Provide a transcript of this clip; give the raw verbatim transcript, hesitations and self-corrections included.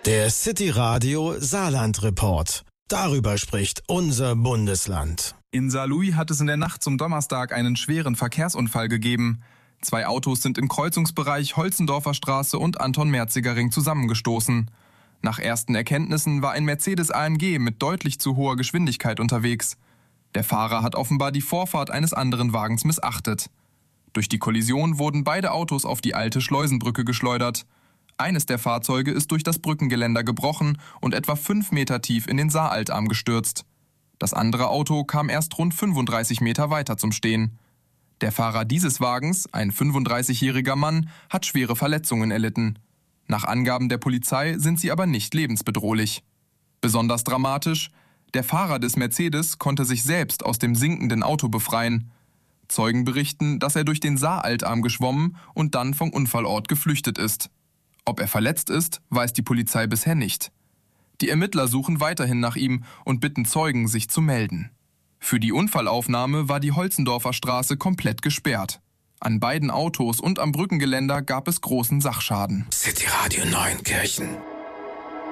Der City Radio Saarland Report. Darüber spricht unser Bundesland. In Saarlouis hat es in der Nacht zum Donnerstag einen schweren Verkehrsunfall gegeben. Zwei Autos sind im Kreuzungsbereich Holzendorfer Straße und Anton-Merziger-Ring zusammengestoßen. Nach ersten Erkenntnissen war ein Mercedes A M G mit deutlich zu hoher Geschwindigkeit unterwegs. Der Fahrer hat offenbar die Vorfahrt eines anderen Wagens missachtet. Durch die Kollision wurden beide Autos auf die alte Schleusenbrücke geschleudert. Eines der Fahrzeuge ist durch das Brückengeländer gebrochen und etwa fünf Meter tief in den Saaraltarm gestürzt. Das andere Auto kam erst rund fünfunddreißig Meter weiter zum Stehen. Der Fahrer dieses Wagens, ein fünfunddreißigjähriger Mann, hat schwere Verletzungen erlitten. Nach Angaben der Polizei sind sie aber nicht lebensbedrohlich. Besonders dramatisch: Der Fahrer des Mercedes konnte sich selbst aus dem sinkenden Auto befreien. Zeugen berichten, dass er durch den Saaraltarm geschwommen und dann vom Unfallort geflüchtet ist. Ob er verletzt ist, weiß die Polizei bisher nicht. Die Ermittler suchen weiterhin nach ihm und bitten Zeugen, sich zu melden. Für die Unfallaufnahme war die Holzendorfer Straße komplett gesperrt. An beiden Autos und am Brückengeländer gab es großen Sachschaden. City Radio Neunkirchen.